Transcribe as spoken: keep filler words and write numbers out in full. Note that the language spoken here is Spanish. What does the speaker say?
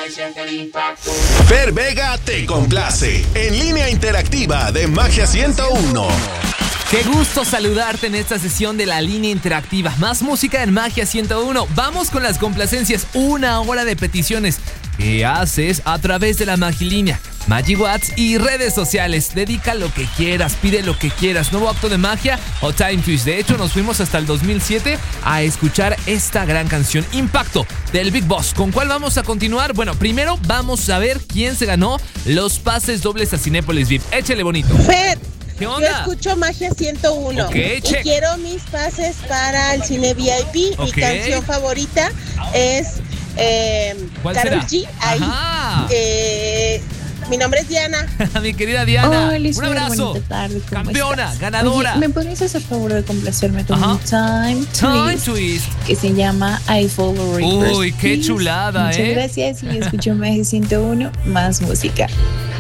Fer Vega te complace en línea interactiva de Magia ciento uno. Qué gusto saludarte en esta sesión de la línea interactiva. Más música en Magia ciento uno. Vamos con las complacencias. Una hora de peticiones que haces a través de la Magilínea, MagiWhat's y redes sociales. Dedica lo que quieras, pide lo que quieras. Nuevo acto de magia o Time Twist. De hecho, nos fuimos hasta el dos mil siete a escuchar esta gran canción, Impacto, del Big Boss. ¿Con cuál vamos a continuar? Bueno, primero vamos a ver quién se ganó los pases dobles a Cinépolis V I P. Échale bonito. Fer, ¿qué onda? yo escucho Magia ciento uno. Okay, y check. quiero mis pases para el cine V I P. Okay. Mi canción favorita es eh, Karol G. Ahí. Eh, mi nombre es Diana. Mi querida Diana. Hola, un abrazo. bonita tarde, ¿cómo campeona, estás? ganadora. Oye, ¿me podrías hacer favor de complacerme con Ajá. un Time Time Twist, Twist. que se llama I Follow Rivers? Uy, qué Please. chulada, Muchas ¿eh? gracias y escucho Magia ciento uno, más música.